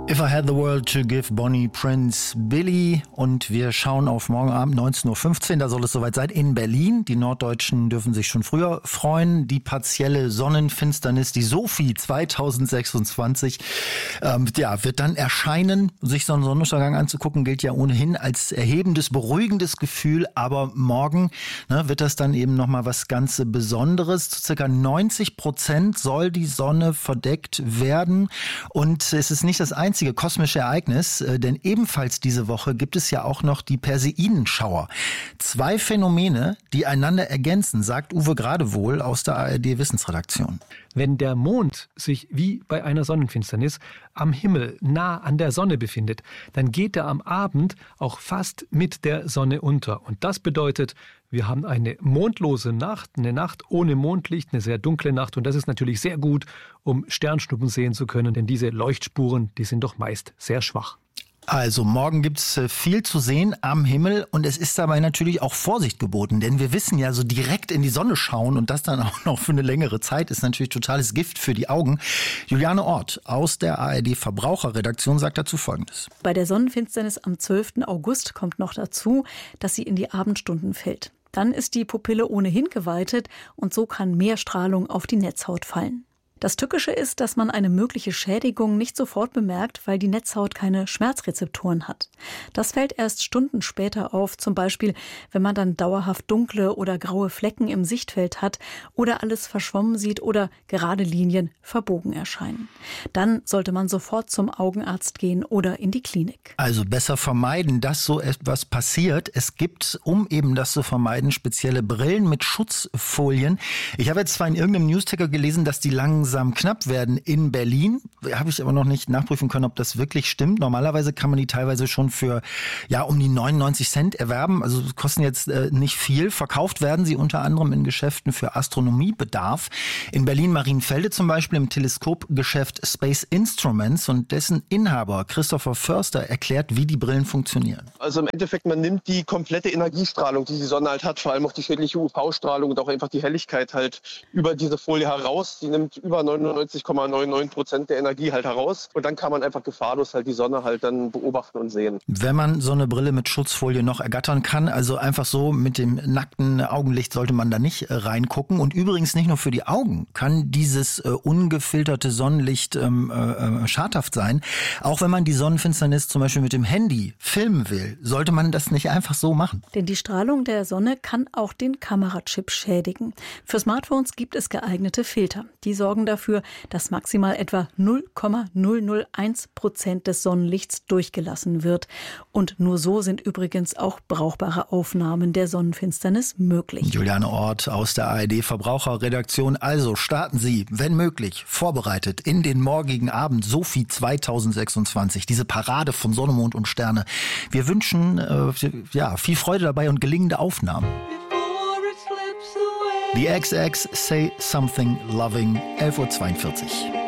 If I Had the World to Give, Bonnie Prince Billy. Und wir schauen auf morgen Abend 19.15 Uhr. Da soll es soweit sein in Berlin. Die Norddeutschen dürfen sich schon früher freuen. Die partielle Sonnenfinsternis, die Sophie 2026, wird dann erscheinen. Sich so einen Sonnenuntergang anzugucken, gilt ja ohnehin als erhebendes, beruhigendes Gefühl. Aber morgen wird das dann eben nochmal was ganz Besonderes. Zu ca. 90% soll die Sonne verdeckt werden. Und es ist nicht das einzige kosmische Ereignis, denn ebenfalls diese Woche gibt es ja auch noch die Perseidenschauer. 2 Phänomene, die einander ergänzen, sagt Uwe Gradewohl aus der ARD-Wissensredaktion. Wenn der Mond sich wie bei einer Sonnenfinsternis am Himmel nah an der Sonne befindet, dann geht er am Abend auch fast mit der Sonne unter. Und das bedeutet, wir haben eine mondlose Nacht, eine Nacht ohne Mondlicht, eine sehr dunkle Nacht. Und das ist natürlich sehr gut, um Sternschnuppen sehen zu können, denn diese Leuchtspuren, die sind doch meist sehr schwach. Also morgen gibt's viel zu sehen am Himmel und es ist dabei natürlich auch Vorsicht geboten, denn wir wissen ja, so direkt in die Sonne schauen und das dann auch noch für eine längere Zeit ist natürlich totales Gift für die Augen. Juliane Ort aus der ARD Verbraucherredaktion sagt dazu Folgendes. Bei der Sonnenfinsternis am 12. August kommt noch dazu, dass sie in die Abendstunden fällt. Dann ist die Pupille ohnehin geweitet und so kann mehr Strahlung auf die Netzhaut fallen. Das Tückische ist, dass man eine mögliche Schädigung nicht sofort bemerkt, weil die Netzhaut keine Schmerzrezeptoren hat. Das fällt erst Stunden später auf, zum Beispiel, wenn man dann dauerhaft dunkle oder graue Flecken im Sichtfeld hat oder alles verschwommen sieht oder gerade Linien verbogen erscheinen. Dann sollte man sofort zum Augenarzt gehen oder in die Klinik. Also besser vermeiden, dass so etwas passiert. Es gibt, um eben das zu vermeiden, spezielle Brillen mit Schutzfolien. Ich habe jetzt zwar in irgendeinem Newsticker gelesen, dass die langsam knapp werden in Berlin. Habe ich aber noch nicht nachprüfen können, ob das wirklich stimmt. Normalerweise kann man die teilweise schon für um die 99 Cent erwerben. Also kosten jetzt nicht viel. Verkauft werden sie unter anderem in Geschäften für Astronomiebedarf. In Berlin-Marienfelde zum Beispiel im Teleskopgeschäft Space Instruments und dessen Inhaber Christopher Förster erklärt, wie die Brillen funktionieren. Also im Endeffekt, man nimmt die komplette Energiestrahlung, die die Sonne halt hat, vor allem auch die schädliche UV-Strahlung und auch einfach die Helligkeit halt über diese Folie heraus. Die nimmt über 99,99% der Energie halt heraus und dann kann man einfach gefahrlos halt die Sonne halt dann beobachten und sehen. Wenn man so eine Brille mit Schutzfolie noch ergattern kann, also einfach so mit dem nackten Augenlicht sollte man da nicht reingucken. Und übrigens nicht nur für die Augen kann dieses ungefilterte Sonnenlicht schadhaft sein. Auch wenn man die Sonnenfinsternis zum Beispiel mit dem Handy filmen will, sollte man das nicht einfach so machen. Denn die Strahlung der Sonne kann auch den Kamerachip schädigen. Für Smartphones gibt es geeignete Filter. Die sorgen dafür, dass maximal etwa 0,001% des Sonnenlichts durchgelassen wird. Und nur so sind übrigens auch brauchbare Aufnahmen der Sonnenfinsternis möglich. Juliane Ort aus der ARD Verbraucherredaktion. Also starten Sie, wenn möglich, vorbereitet in den morgigen Abend Sophie 2026. Diese Parade von Sonne, Mond und Sterne. Wir wünschen viel Freude dabei und gelingende Aufnahmen. The XX Say Something Loving, 11.42 Uhr.